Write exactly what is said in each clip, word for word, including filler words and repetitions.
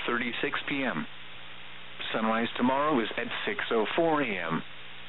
thirty-six p m Sunrise tomorrow is at six oh four a m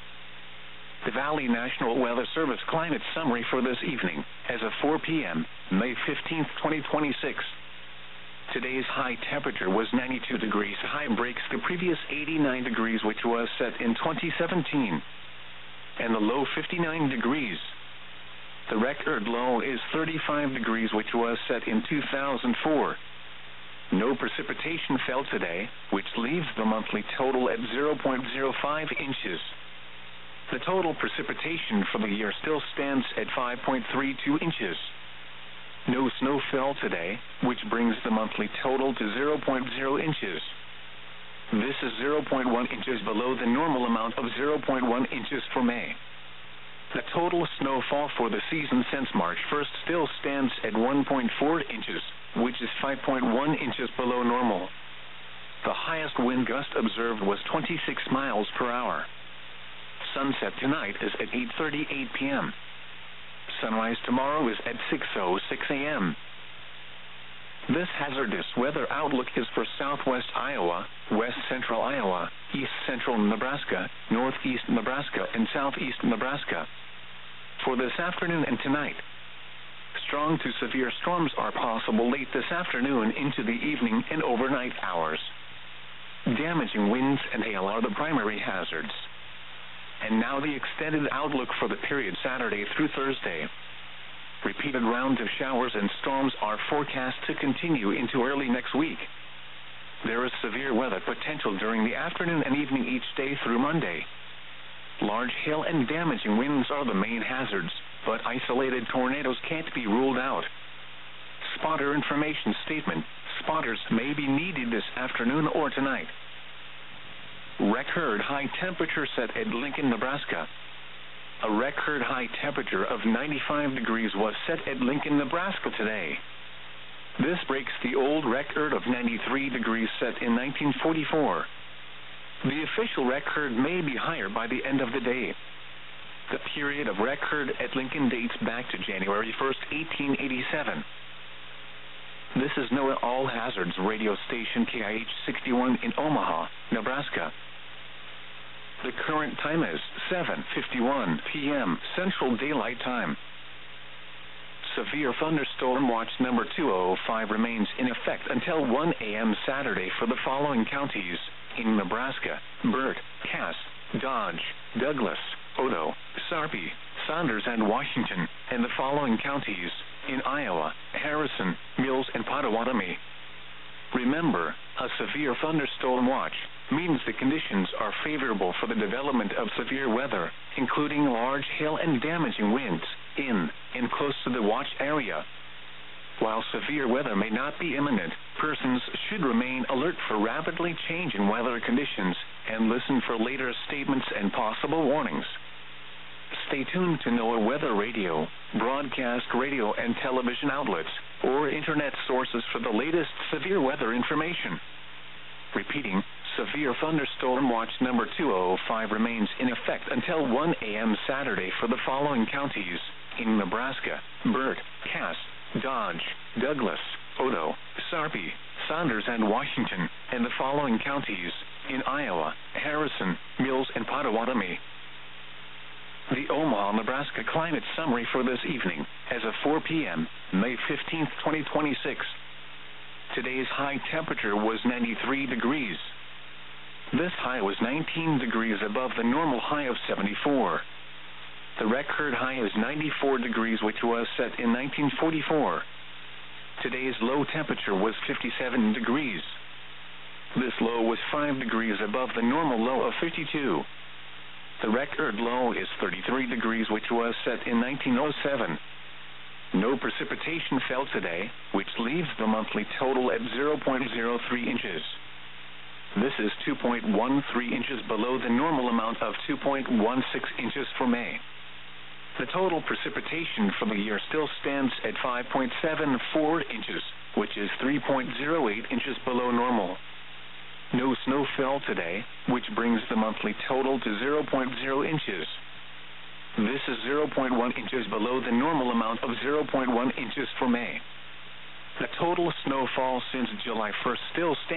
The Valley National Weather Service climate summary for this evening, as of four p m May fifteenth, twenty twenty-six. Today's high temperature was ninety-two degrees. High breaks the previous eighty-nine degrees, which was set in twenty seventeen. And the low fifty-nine degrees. The record low is thirty-five degrees, which was set in two thousand four. No precipitation fell today, which leaves the monthly total at zero point zero five inches. The total precipitation for the year still stands at five point three two inches. No snow fell today, which brings the monthly total to zero point zero inches. This is zero point one inches below the normal amount of zero point one inches for May. The total snowfall for the season since March first still stands at one point four inches, which is five point one inches below normal. The highest wind gust observed was twenty-six miles per hour. Sunset tonight is at eight thirty-eight p m Sunrise tomorrow is at six oh six a m This hazardous weather outlook is for southwest Iowa, west central Iowa, east central Nebraska, northeast Nebraska, and southeast Nebraska. For this afternoon and tonight, strong to severe storms are possible late this afternoon into the evening and overnight hours. Damaging winds and hail are the primary hazards. And now the extended outlook for the period Saturday through Thursday. Repeated rounds of showers and storms are forecast to continue into early next week. There is severe weather potential during the afternoon and evening each day through Monday. Large hail and damaging winds are the main hazards, but isolated tornadoes can't be ruled out. Spotter information statement: spotters may be needed this afternoon or tonight. Record high temperature set at Lincoln, Nebraska. A record high temperature of ninety-five degrees was set at Lincoln, Nebraska today. This breaks the old record of ninety-three degrees set in nineteen forty-four. The official record may be higher by the end of the day. The period of record at Lincoln dates back to January first, eighteen eighty-seven. This is NOAA All Hazards radio station K I H sixty-one in Omaha, Nebraska. The current time is seven fifty-one p m Central Daylight Time. Severe thunderstorm watch number two oh five remains in effect until one a m Saturday for the following counties in Nebraska: Burt, Cass, Dodge, Douglas, Odo, Sarpy, Saunders, and Washington, and the following counties in Iowa: Harrison, Mills, and Potawatomi. Remember, a severe thunderstorm watch means the conditions are favorable for the development of severe weather, including large hail and damaging winds, in and close to the watch area. While severe weather may not be imminent, persons should remain alert for rapidly changing weather conditions and listen for later statements and possible warnings. Stay tuned to NOAA Weather Radio, broadcast radio and television outlets, or internet sources for the latest severe weather information. Repeating, severe thunderstorm watch number two oh five remains in effect until one a m Saturday for the following counties in Nebraska: Burt, Cass, Dodge, Douglas, Odo, Sarpy, Saunders, and Washington, and the following counties in Iowa: Harrison, Mills, and Potawatomi. The Omaha, Nebraska climate summary for this evening, as of four p m May fifteenth, twenty twenty-six. Today's high temperature was ninety-three degrees. This high was nineteen degrees above the normal high of seventy-four. The record high is ninety-four degrees, which was set in nineteen forty-four. Today's low temperature was fifty-seven degrees. This low was five degrees above the normal low of fifty-two. The record low is thirty-three degrees, which was set in nineteen oh seven. No precipitation fell today, which leaves the monthly total at zero point zero three inches. This is two point one three inches below the normal amount of two point one six inches for May. The total precipitation for the year still stands at five point seven four inches, which is three point zero eight inches below normal. No snow fell today, which brings the monthly total to zero point zero inches. This is zero point one inches below the normal amount of zero point one inches for May. The total snowfall since July first still stands